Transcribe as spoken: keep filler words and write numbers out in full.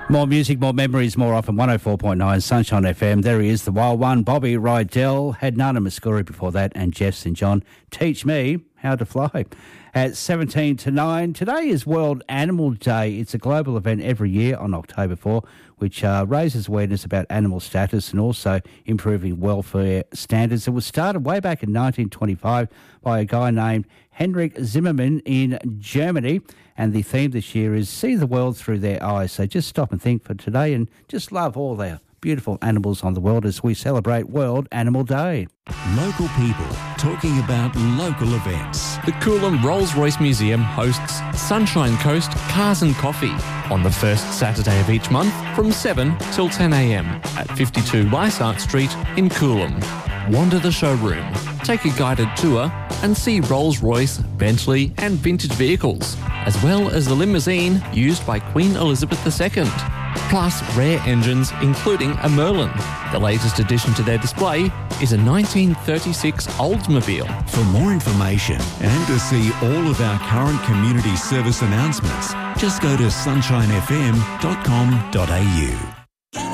More music, more memories, more often. one oh four point nine Sunshine F M. There he is, the wild one, Bobby Rydell. Had Nana Muscuri before that, and Jeff Saint John. Teach me how to fly. At seventeen to nine, today is World Animal Day. It's a global event every year on October fourth, which uh, raises awareness about animal status and also improving welfare standards. It was started way back in nineteen twenty-five by a guy named Henrik Zimmermann in Germany. And the theme this year is See the World Through Their Eyes. So just stop and think for today and just love all our beautiful animals on the world as we celebrate World Animal Day. Local people talking about local events. The Coolum Rolls-Royce Museum hosts Sunshine Coast Cars and Coffee on the first Saturday of each month from seven till ten a m at fifty-two Weissart Street in Coolum. Wander the showroom, take a guided tour and see Rolls-Royce, Bentley and vintage vehicles, as well as the limousine used by Queen Elizabeth the Second. Plus rare engines including a Merlin. The latest addition to their display is a nineteen thirty-six Oldsmobile. For more information and to see all of our current community service announcements, just go to sunshine f m dot com dot a u.